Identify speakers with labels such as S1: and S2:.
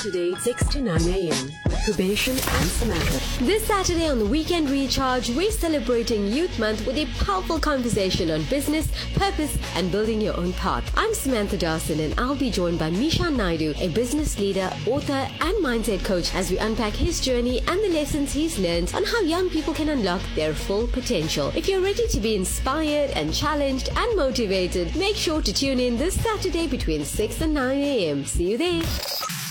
S1: Today, 6 to 9 a.m. Probation and Samantha.
S2: This Saturday on the Weekend Recharge, we're celebrating Youth Month with a powerful conversation on business, purpose, and building your own path. I'm Samantha Dawson, and I'll be joined by Mishan Naidu, a business leader, author, and mindset coach, as we unpack his journey and the lessons he's learned on how young people can unlock their full potential. If you're ready to be inspired and challenged and motivated, make sure to tune in this Saturday between 6 and 9 a.m. See you there.